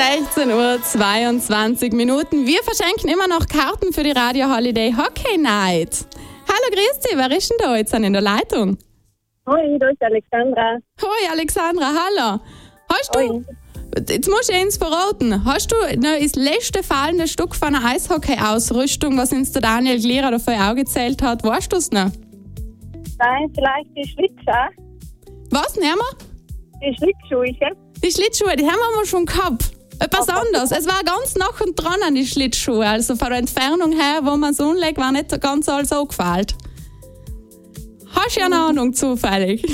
16:22 Uhr. Wir verschenken immer noch Karten für die Radio Holiday Hockey Night. Hallo, grüß dich, wer ist denn da jetzt in der Leitung? Hoi, da ist Alexandra. Hoi, Alexandra, hallo. Hast du, jetzt musst du uns verraten, hast du noch das letzte fallende Stück von einer Eishockey-Ausrüstung, was uns der Daniel Glierer dafür auch gezählt hat, weißt du es noch? Nein, vielleicht die Schlittschuhe. Was, nehmen wir? Die Schlittschuhe, gell? Die Schlittschuhe, die haben wir schon gehabt. Etwas anderes. Es war ganz nach und dran an die Schlittschuhe. Also von der Entfernung her, wo man es umlegt, war nicht ganz alles so gefällt. Hast du ja eine Ahnung, zufällig?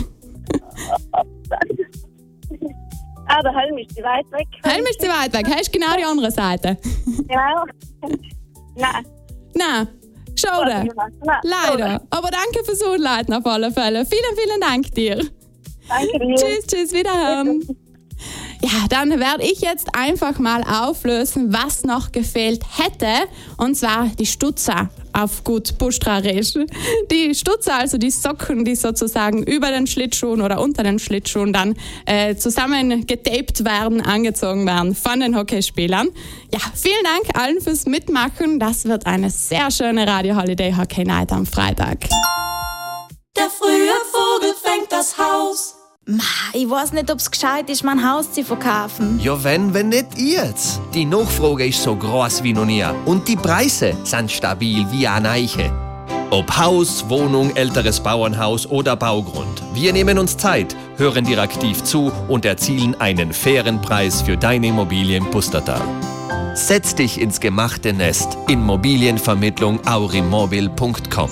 Der Helm ist die weit weg. Helm ist die weit weg. Hast du genau die andere Seite? Genau. Nein. Schade. Leider. Aber danke fürs Anleiten auf alle Fälle. Vielen, vielen Dank dir. Danke dir. Tschüss, wiederhören. Ja, dann werde ich jetzt einfach mal auflösen, was noch gefehlt hätte. Und zwar die Stutzer auf gut Buschtrarisch. Die Stutzer, also die Socken, die sozusagen über den Schlittschuhen oder unter den Schlittschuhen dann zusammen getaped werden, angezogen werden von den Hockeyspielern. Ja, vielen Dank allen fürs Mitmachen. Das wird eine sehr schöne Radio Holiday Hockey Night am Freitag. Der frühe Vogel fängt das Haus. Ich weiß nicht, ob es gescheit ist, mein Haus zu verkaufen. Ja, wenn nicht jetzt. Die Nachfrage ist so groß wie noch nie. Und die Preise sind stabil wie eine Eiche. Ob Haus, Wohnung, älteres Bauernhaus oder Baugrund. Wir nehmen uns Zeit, hören dir aktiv zu und erzielen einen fairen Preis für deine Immobilie im Pustertal. Setz dich ins gemachte Nest. Immobilienvermittlung aurimobil.com.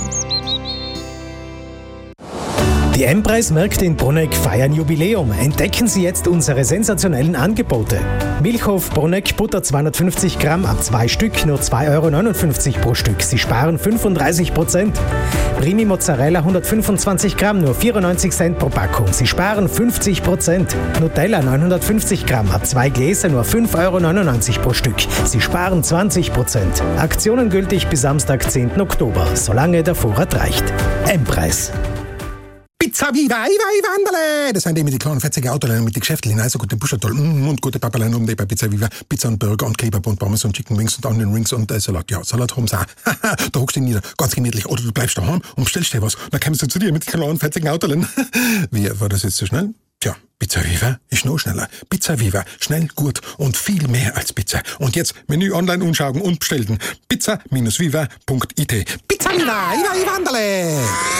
Die M-Preis-Märkte in Bruneck feiern Jubiläum. Entdecken Sie jetzt unsere sensationellen Angebote. Milchhof Bruneck Butter 250 Gramm ab 2 Stück, nur 2,59 € pro Stück. Sie sparen 35%. Primi Mozzarella 125 Gramm, nur 94 Cent pro Packung. Sie sparen 50%. Nutella 950 Gramm ab 2 Gläser, nur 5,99 € pro Stück. Sie sparen 20%. Aktionen gültig bis Samstag, 10. Oktober, solange der Vorrat reicht. M-Preis. Pizza Viva, Wanderle! Das sind die mit den kleinen fetzigen Autolein mit den Geschäftlichen, also gute Buschatoll und gute Papalein oben bei Pizza Viva. Pizza und Burger und Kebab und Pommes und Chicken Wings und Onion Rings und Salat. Ja, Salat haben sie auch. Da hockst du nieder, ganz gemütlich. Oder du bleibst daheim und bestellst dir was. Dann kommst du zu dir mit den kleinen fetzigen Autolein. Wie, war das jetzt so schnell? Tja, Pizza Viva ist noch schneller. Pizza Viva, schnell, gut und viel mehr als Pizza. Und jetzt Menü online anschauen und bestellen. pizza-viva.it. Pizza Viva, Wanderle!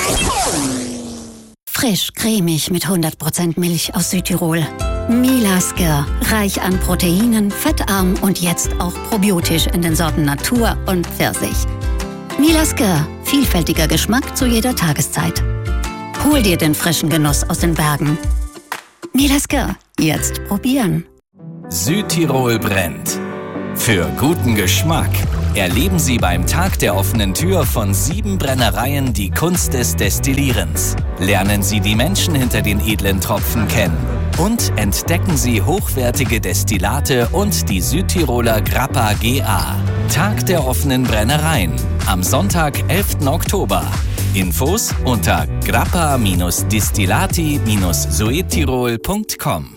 Frisch, cremig mit 100% Milch aus Südtirol. Milasker, reich an Proteinen, fettarm und jetzt auch probiotisch in den Sorten Natur und Pfirsich. Milasker, vielfältiger Geschmack zu jeder Tageszeit. Hol dir den frischen Genuss aus den Bergen. Milasker, jetzt probieren. Südtirol brennt. Für guten Geschmack erleben Sie beim Tag der offenen Tür von 7 Brennereien die Kunst des Destillierens. Lernen Sie die Menschen hinter den edlen Tropfen kennen und entdecken Sie hochwertige Destillate und die Südtiroler Grappa GA. Tag der offenen Brennereien am Sonntag, 11. Oktober. Infos unter grappa-distillati-suedtirol.com.